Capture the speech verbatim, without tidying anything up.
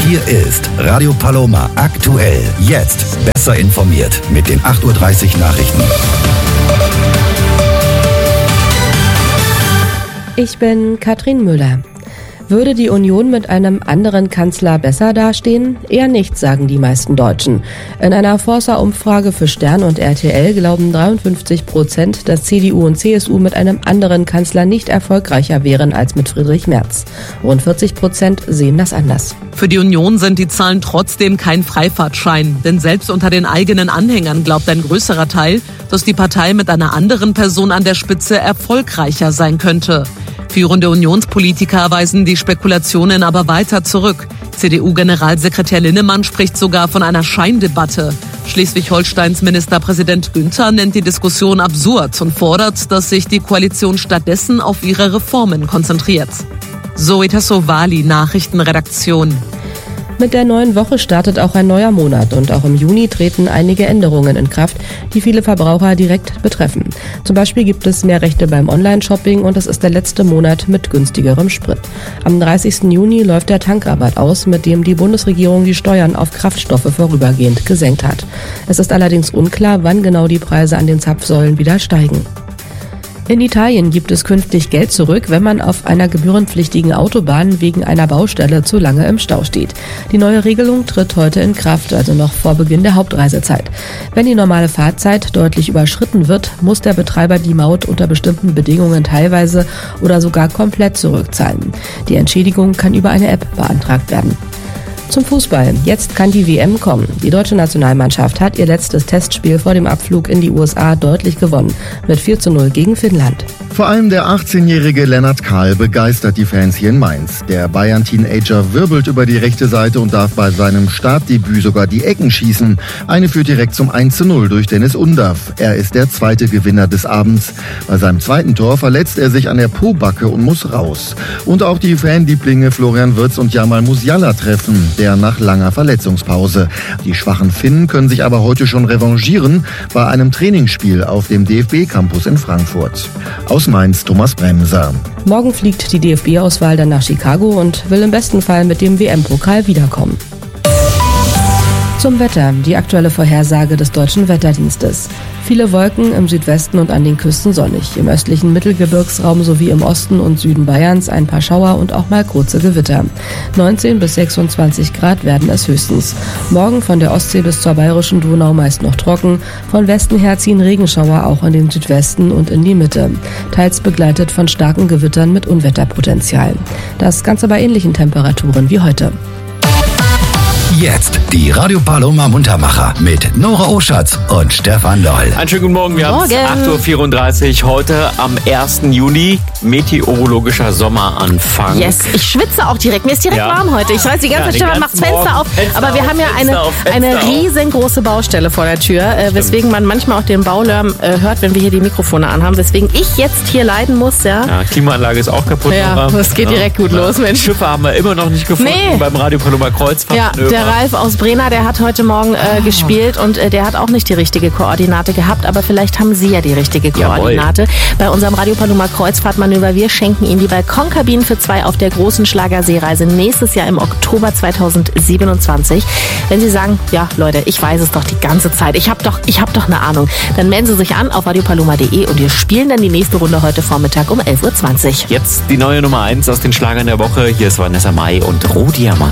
Hier ist Radio Paloma aktuell. Jetzt besser informiert mit den acht Uhr dreißig Nachrichten. Ich bin Katrin Müller. Würde die Union mit einem anderen Kanzler besser dastehen? Eher nicht, sagen die meisten Deutschen. In einer Forsa-Umfrage für Stern und R T L glauben dreiundfünfzig Prozent, dass C D U und C S U mit einem anderen Kanzler nicht erfolgreicher wären als mit Friedrich Merz. Rund vierzig Prozent sehen das anders. Für die Union sind die Zahlen trotzdem kein Freifahrtschein. Denn selbst unter den eigenen Anhängern glaubt ein größerer Teil, dass die Partei mit einer anderen Person an der Spitze erfolgreicher sein könnte. Führende Unionspolitiker weisen die Spekulationen aber weiter zurück. C D U-Generalsekretär Linnemann spricht sogar von einer Scheindebatte. Schleswig-Holsteins Ministerpräsident Günther nennt die Diskussion absurd und fordert, dass sich die Koalition stattdessen auf ihre Reformen konzentriert. Zoe Tassovali, Nachrichtenredaktion. Mit der neuen Woche startet auch ein neuer Monat und auch im Juni treten einige Änderungen in Kraft, die viele Verbraucher direkt betreffen. Zum Beispiel gibt es mehr Rechte beim Online-Shopping und es ist der letzte Monat mit günstigerem Sprit. Am dreißigsten Juni läuft der Tankrabatt aus, mit dem die Bundesregierung die Steuern auf Kraftstoffe vorübergehend gesenkt hat. Es ist allerdings unklar, wann genau die Preise an den Zapfsäulen wieder steigen. In Italien gibt es künftig Geld zurück, wenn man auf einer gebührenpflichtigen Autobahn wegen einer Baustelle zu lange im Stau steht. Die neue Regelung tritt heute in Kraft, also noch vor Beginn der Hauptreisezeit. Wenn die normale Fahrzeit deutlich überschritten wird, muss der Betreiber die Maut unter bestimmten Bedingungen teilweise oder sogar komplett zurückzahlen. Die Entschädigung kann über eine App beantragt werden. Zum Fußball. Jetzt kann die W M kommen. Die deutsche Nationalmannschaft hat ihr letztes Testspiel vor dem Abflug in die U S A deutlich gewonnen. Mit vier zu null gegen Finnland. Vor allem der achtzehnjährige Lennart Kahl begeistert die Fans hier in Mainz. Der Bayern-Teenager wirbelt über die rechte Seite und darf bei seinem Startdebüt sogar die Ecken schießen. Eine führt direkt zum eins zu null durch Dennis Undaff. Er ist der zweite Gewinner des Abends. Bei seinem zweiten Tor verletzt er sich an der Pobacke und muss raus. Und auch die Fanlieblinge Florian Wirtz und Jamal Musiala treffen, der nach langer Verletzungspause. Die schwachen Finnen können sich aber heute schon revanchieren bei einem Trainingsspiel auf dem D F B-Campus in Frankfurt. Aus Mainz, Thomas Bremser. Morgen fliegt die D F B-Auswahl dann nach Chicago und will im besten Fall mit dem W M-Pokal wiederkommen. Zum Wetter, die aktuelle Vorhersage des Deutschen Wetterdienstes. Viele Wolken, im Südwesten und an den Küsten sonnig. Im östlichen Mittelgebirgsraum sowie im Osten und Süden Bayerns ein paar Schauer und auch mal kurze Gewitter. neunzehn bis sechsundzwanzig Grad werden es höchstens. Morgen von der Ostsee bis zur bayerischen Donau meist noch trocken. Von Westen her ziehen Regenschauer auch in den Südwesten und in die Mitte. Teils begleitet von starken Gewittern mit Unwetterpotenzial. Das Ganze bei ähnlichen Temperaturen wie heute. Jetzt die Radio Paloma Muntermacher mit Nora Oschatz und Stefan Doll. Einen schönen guten Morgen, wir haben acht Uhr vierunddreißig, heute am ersten Juni, meteorologischer Sommeranfang. Yes, ich schwitze auch direkt, mir ist direkt Ja. warm heute. Ich weiß, die ganze Ja, Zeit, Stefan macht Fenster Morgen auf, Fenster aber wir auf, haben ja Fenster eine, auf, Fenster eine auf. riesengroße Baustelle vor der Tür, äh, weswegen man manchmal auch den Baulärm äh, hört, wenn wir hier die Mikrofone anhaben, weswegen ich jetzt hier leiden muss, ja. Ja, Klimaanlage ist auch kaputt. Ja, Nora. das geht direkt gut los, Mensch. Schiffe haben wir immer noch nicht gefunden Nee. beim Radio Paloma Kreuzfahrt. Ja, der Ralf aus Brena, der hat heute Morgen äh, gespielt und äh, der hat auch nicht die richtige Koordinate gehabt, aber vielleicht haben Sie ja die richtige Koordinate. Bei unserem Radio Paloma Kreuzfahrtmanöver, wir schenken Ihnen die Balkonkabinen für zwei auf der großen Schlagerseereise nächstes Jahr im Oktober zweitausendsiebenundzwanzig. Wenn Sie sagen, ja Leute, ich weiß es doch die ganze Zeit, ich habe doch, ich hab doch eine Ahnung, dann melden Sie sich an auf radiopaloma punkt de und wir spielen dann die nächste Runde heute Vormittag um elf Uhr zwanzig. Jetzt die neue Nummer eins aus den Schlagern der Woche. Hier ist Vanessa Mai und Rohdiamant.